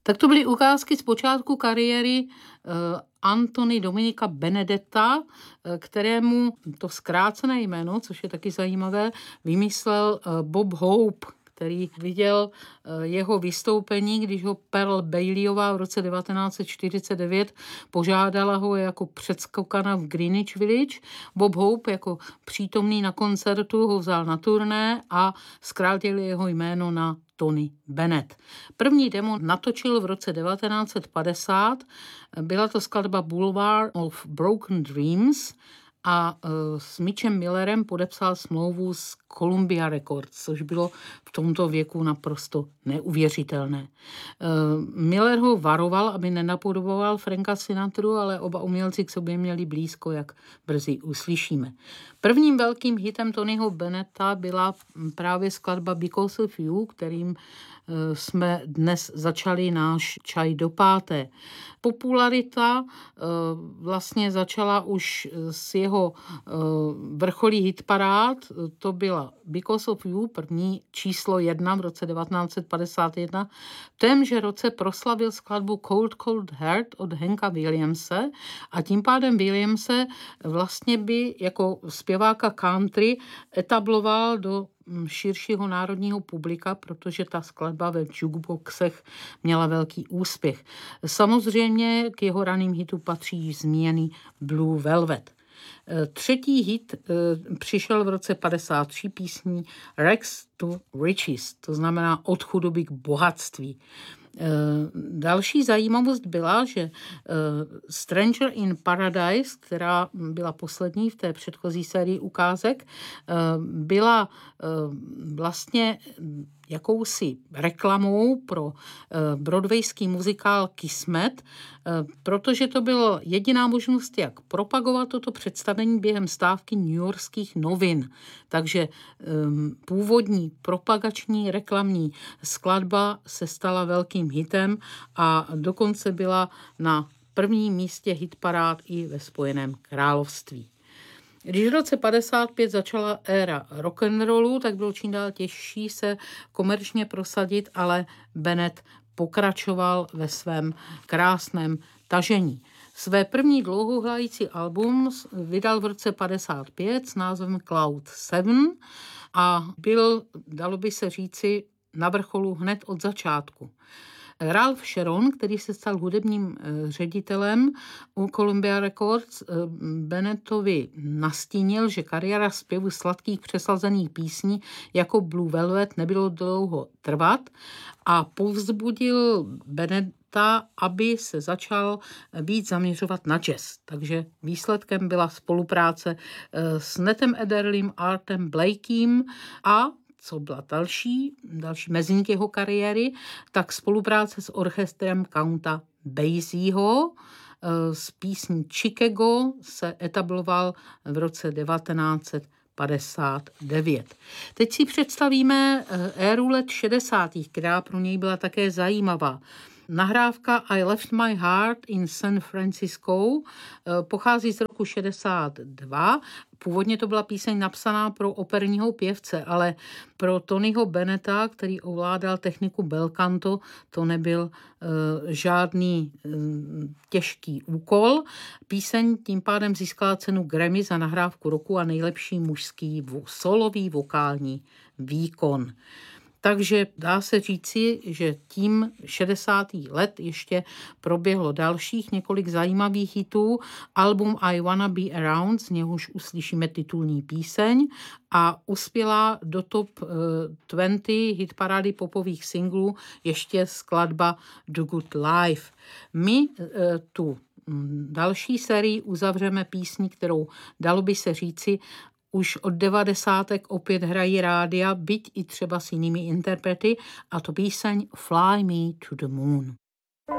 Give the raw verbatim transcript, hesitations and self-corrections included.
Tak to byly ukázky z počátku kariéry Anthony Dominika Benedetta, kterému to zkrácené jméno, což je taky zajímavé, vymyslel Bob Hope, který viděl jeho vystoupení, když ho Pearl Baileyová v roce devatenáct set čtyřicet devět požádala ho jako předskokana v Greenwich Village. Bob Hope jako přítomný na koncertu ho vzal na turné a zkrátil jeho jméno na Tony Bennett. První demo natočil v roce devatenáct set padesát, byla to skladba Boulevard of Broken Dreams a s Mitchem Millerem podepsal smlouvu s Columbia Records, což bylo v tomto věku naprosto neuvěřitelné. Miller ho varoval, aby nenapodoboval Franka Sinatru, ale oba umělci k sobě měli blízko, jak brzy uslyšíme. Prvním velkým hitem Tonyho Bennetta byla právě skladba Because of You, kterým jsme dnes začali náš čaj do páté. Popularita vlastně začala už s jeho vrcholí hitparád, to byla Because of You, první číslo jedna v roce devatenáct set padesát jedna. V témže roce proslavil skladbu Cold Cold Heart od Hanka Williamse a tím pádem Williamse vlastně by jako zpěváka country etabloval do širšího národního publika, protože ta skladba ve jukeboxech měla velký úspěch. Samozřejmě k jeho raným hitu patří zmíněný Blue Velvet. Třetí hit přišel v roce padesát tři písní Rags to Riches, to znamená od chudoby k bohatství. Další zajímavost byla, že Stranger in Paradise, která byla poslední v té předchozí sérii ukázek, byla vlastně jakousi reklamou pro broadwayský muzikál Kismet, protože to byla jediná možnost, jak propagovat toto představení během stávky newyorských novin. Takže původní propagační reklamní skladba se stala velkým hitem a dokonce byla na prvním místě hitparád i ve Spojeném království. Když v roce padesát pět začala éra rock'n'rollu, tak bylo čím dál těžší se komerčně prosadit, ale Bennett pokračoval ve svém krásném tažení. Své první dlouhohrající album vydal v roce padesát pět s názvem Cloud sedm a byl, dalo by se říci, na vrcholu hned od začátku. Ralph Sharon, který se stal hudebním ředitelem u Columbia Records, Bennettovi nastínil, že kariéra zpěvu sladkých přesazených písní jako Blue Velvet nebylo dlouho trvat a povzbudil Bennetta, aby se začal víc zaměřovat na jazz. Takže výsledkem byla spolupráce s Nettem Adderleym, Artem Blakey a co byla další, další mezník jeho kariéry, tak spolupráce s orchestrem Counta Basieho s písní Chicago se etabloval v roce devatenáct set padesát devět. Teď si představíme éru let šedesátých, která pro něj byla také zajímavá. Nahrávka I Left My Heart in San Francisco pochází z roku šedesát dva. Původně to byla píseň napsaná pro operního pěvce, ale pro Tonyho Bennetta, který ovládal techniku bel canto, to nebyl uh, žádný uh, těžký úkol. Píseň tím pádem získala cenu Grammy za nahrávku roku a nejlepší mužský vo- solový vokální výkon. Takže dá se říci, že tím šedesátých let ještě proběhlo dalších několik zajímavých hitů. Album I Wanna Be Around, z něhož uslyšíme titulní píseň a uspěla do top dvacet hitparády popových singlů ještě skladba The Good Life. My tu další sérii uzavřeme písní, kterou dalo by se říci, už od devadesátek opět hrají rádia, byť i třeba s jinými interprety, a to píseň Fly Me to the Moon.